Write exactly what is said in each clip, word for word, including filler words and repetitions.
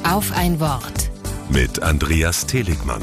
Auf ein Wort. Mit Andreas Teligmann.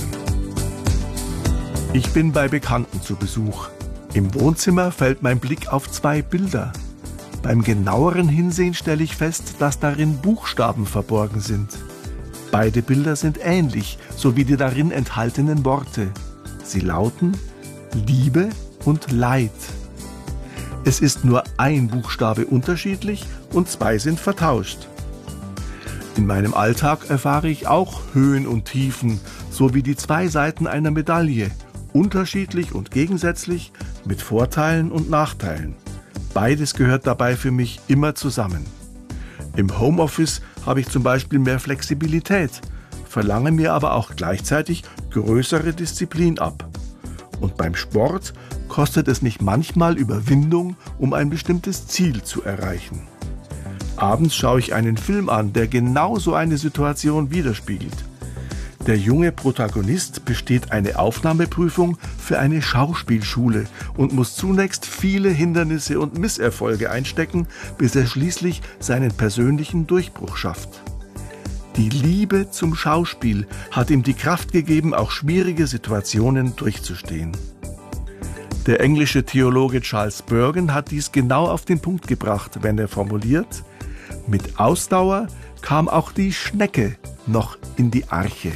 Ich bin bei Bekannten zu Besuch. Im Wohnzimmer fällt mein Blick auf zwei Bilder. Beim genaueren Hinsehen stelle ich fest, dass darin Buchstaben verborgen sind. Beide Bilder sind ähnlich, so wie die darin enthaltenen Worte. Sie lauten Liebe und Leid. Es ist nur ein Buchstabe unterschiedlich und zwei sind vertauscht. In meinem Alltag erfahre ich auch Höhen und Tiefen, so wie die zwei Seiten einer Medaille, unterschiedlich und gegensätzlich, mit Vorteilen und Nachteilen. Beides gehört dabei für mich immer zusammen. Im Homeoffice habe ich zum Beispiel mehr Flexibilität, verlange mir aber auch gleichzeitig größere Disziplin ab. Und beim Sport kostet es mich manchmal Überwindung, um ein bestimmtes Ziel zu erreichen. Abends schaue ich einen Film an, der genau so eine Situation widerspiegelt. Der junge Protagonist besteht eine Aufnahmeprüfung für eine Schauspielschule und muss zunächst viele Hindernisse und Misserfolge einstecken, bis er schließlich seinen persönlichen Durchbruch schafft. Die Liebe zum Schauspiel hat ihm die Kraft gegeben, auch schwierige Situationen durchzustehen. Der englische Theologe Charles Spurgeon hat dies genau auf den Punkt gebracht, wenn er formuliert: Mit Ausdauer kam auch die Schnecke noch in die Arche.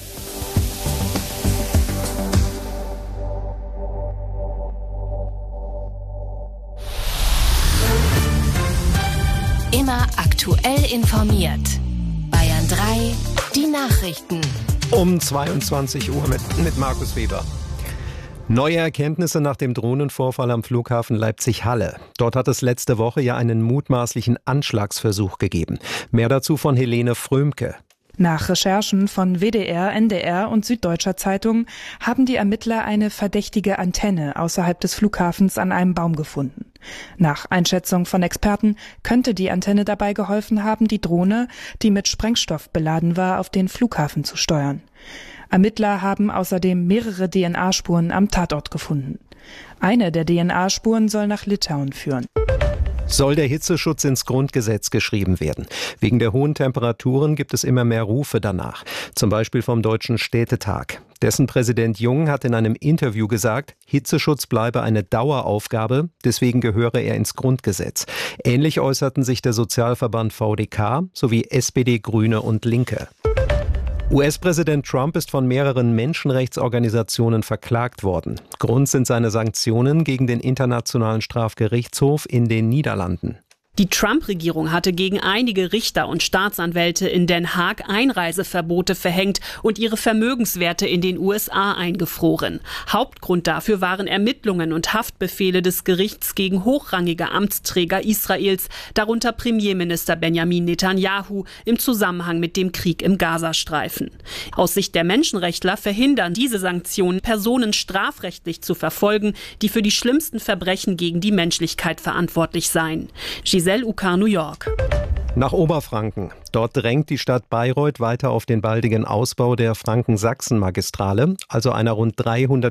Immer aktuell informiert. Bayern drei, die Nachrichten. Um zweiundzwanzig Uhr mit, mit Markus Weber. Neue Erkenntnisse nach dem Drohnenvorfall am Flughafen Leipzig-Halle. Dort hat es letzte Woche ja einen mutmaßlichen Anschlagsversuch gegeben. Mehr dazu von Helene Frömke. Nach Recherchen von W D R, N D R und Süddeutscher Zeitung haben die Ermittler eine verdächtige Antenne außerhalb des Flughafens an einem Baum gefunden. Nach Einschätzung von Experten könnte die Antenne dabei geholfen haben, die Drohne, die mit Sprengstoff beladen war, auf den Flughafen zu steuern. Ermittler haben außerdem mehrere D N A-Spuren am Tatort gefunden. Eine der D N A-Spuren soll nach Litauen führen. Soll der Hitzeschutz ins Grundgesetz geschrieben werden? Wegen der hohen Temperaturen gibt es immer mehr Rufe danach. Zum Beispiel vom Deutschen Städtetag. Dessen Präsident Jung hat in einem Interview gesagt, Hitzeschutz bleibe eine Daueraufgabe, deswegen gehöre er ins Grundgesetz. Ähnlich äußerten sich der Sozialverband V D K sowie S P D, Grüne und Linke. U S-Präsident Trump ist von mehreren Menschenrechtsorganisationen verklagt worden. Grund sind seine Sanktionen gegen den Internationalen Strafgerichtshof in den Niederlanden. Die Trump-Regierung hatte gegen einige Richter und Staatsanwälte in Den Haag Einreiseverbote verhängt und ihre Vermögenswerte in den U S A eingefroren. Hauptgrund dafür waren Ermittlungen und Haftbefehle des Gerichts gegen hochrangige Amtsträger Israels, darunter Premierminister Benjamin Netanyahu, im Zusammenhang mit dem Krieg im Gazastreifen. Aus Sicht der Menschenrechtler verhindern diese Sanktionen, Personen strafrechtlich zu verfolgen, die für die schlimmsten Verbrechen gegen die Menschlichkeit verantwortlich seien. Giselle Ucar, New York. Nach Oberfranken. Dort drängt die Stadt Bayreuth weiter auf den baldigen Ausbau der Franken-Sachsen-Magistrale, also einer rund dreihundert